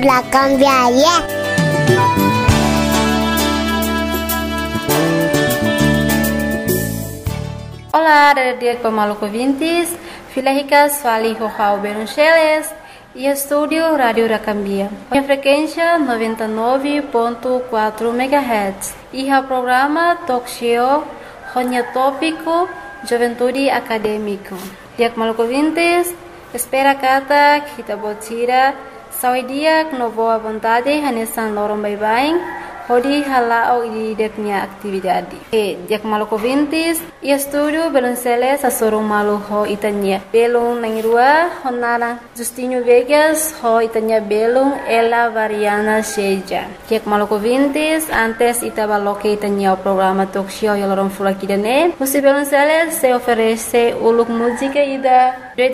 La cambiaria. Olá, dia Maluco Vintes, Filhicas Fali Rojao Beruncheles e estúdio Rádio Racambia. A frequência 99.4 MHz e o programa Talk Show Ronya Tópico Juventude Acadêmico. Dia Maluco Vintes, espera kata kita botira saudia no boa vontade hanesan lorong bye-bye. Hodi halao di deknya aktividade. Dia Maluco Vintes e estúdio Belunceles a sorong malu ho itanya. Belung nangirua honara Justinho Vegas ho itanya belung ela variana seja. Dia Maluco Vintes antes itabaloke itanya o programa talk show ya lorong fulakidane. Musi Belunceles se oferece uluk música ida